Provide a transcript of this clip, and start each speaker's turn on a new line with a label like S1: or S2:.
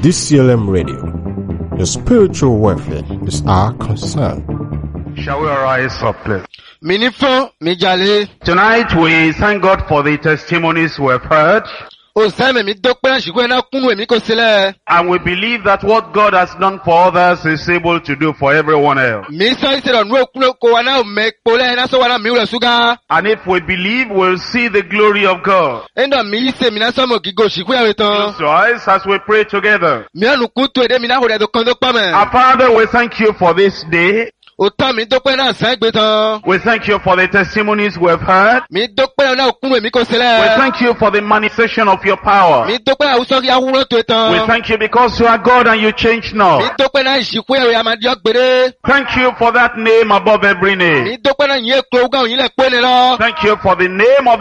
S1: DCLM Radio. Your spiritual welfare is our concern.
S2: Shall we rise up, please?
S3: Minifo, mijale.
S2: Tonight we thank God for the testimonies we have heard.
S3: And
S2: we believe that what God has done for others is able to do for everyone else. And if we believe, we'll see the glory of God. Close your eyes as we pray together. Our Father, we thank you for this day. We thank you for the testimonies we have heard. We thank you for the manifestation of your power. We thank you because you are God and you change not. Thank you for that name above every name. Thank you for the name of